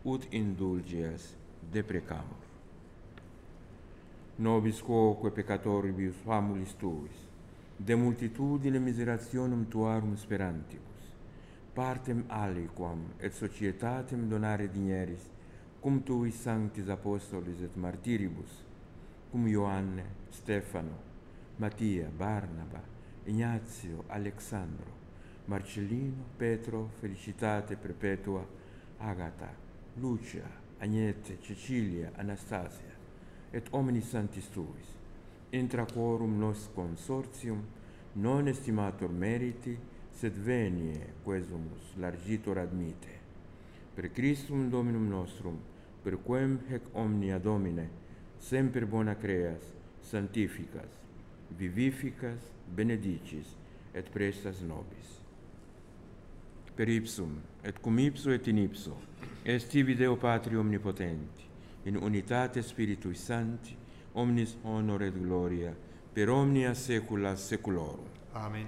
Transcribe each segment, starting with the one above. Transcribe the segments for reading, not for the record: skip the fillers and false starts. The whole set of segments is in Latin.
ut indulgias deprecamur. Nobis quoque peccatoribus famulis tuis, de multitudine miserationem tuarum sperantibus, partem aliquam et societatem donare digneris, cum tuis sanctis apostolis et martiribus, cum Ioanne, Stefano, Mattia, Barnaba, Ignazio, Alexandro, Marcellino, Petro, Felicitate perpetua, Agata, Lucia, Agnete, Cecilia, Anastasia, et omnis sanctis tuis, intra quorum nos consortium non estimator meriti, sed venie quesumus largitor admite. Per Christum Dominum nostrum, per quem hec omnia Domine, semper bona creas, sanctificas, vivificas, benedicis, et prestas nobis. Per ipsum, et cum ipso et in ipso, est tibi Deo Patri omnipotenti, in unitate Spiritui Sancti, omnis honor et gloria, per omnia saecula saeculorum. Amen.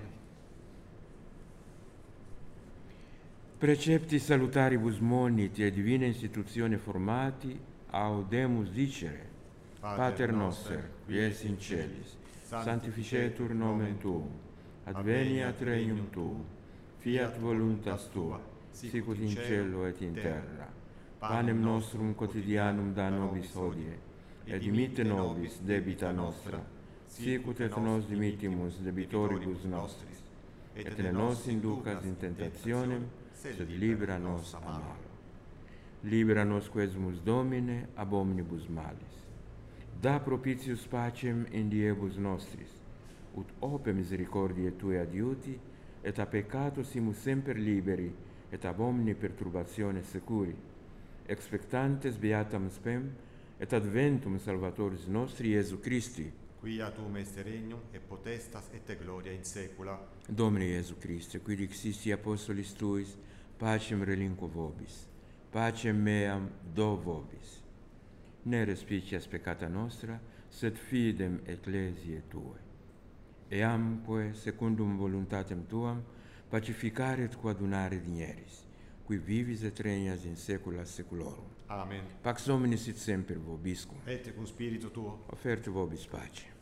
Precepti salutaribus moniti e divina institutione formati, audemus dicere, Pater noster, qui es in celis, sanctificetur nomen tuum, adveniat regnum tuum, fiat voluntas tua, sicut in cielo et in terra. Panem nostrum quotidianum da nobis hodie, et dimitte nobis debita nostra, sicut et nos dimittimus debitoribus nostris, et ne nos inducas in tentationem, sed libera nos a malo. Libera nos quesumus Domine ab omnibus malis. Da propitius pacem in diebus nostris, ut ope misericordiae Tue adiuti, et a peccato simus semper liberi, et ab omni perturbatione securi, expectantes beatam spem, et adventum Salvatoris nostri Iesu Christi, Quia tuum est regnum, et potestas et gloria in saecula. Domine Iesu Christe, qui dixisti apostolis Tuis, pacem relinquo vobis, pacem meam do vobis. Ne respicias peccata nostra, sed fidem ecclesiae Tuae. Eamque, secundum voluntatem Tuam, pacificare et coadunare digneris, qui vivis et regnas in saecula saeculorum. Amen. Pax Domini sit semper vobiscum. Et cum spiritu tuo. Offerte vobis pace.